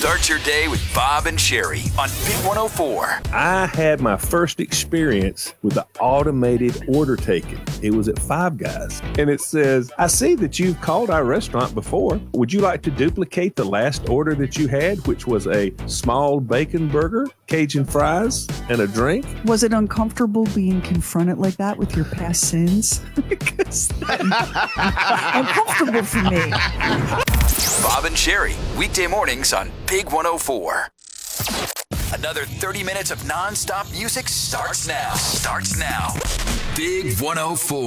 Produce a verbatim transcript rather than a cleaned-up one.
Start your day with Bob and Sherry on Big one oh four. I had my first experience with the automated order taking. It was at Five Guys. And it says, I see that you've called our restaurant before. Would you like to duplicate the last order that you had, which was a small bacon burger, Cajun fries, and a drink? Was it uncomfortable being confronted like that with your past sins? Because uncomfortable for me. Bob and Sherry, weekday mornings on Big one oh four. Another thirty minutes of nonstop music starts now. Starts now. Big one oh four.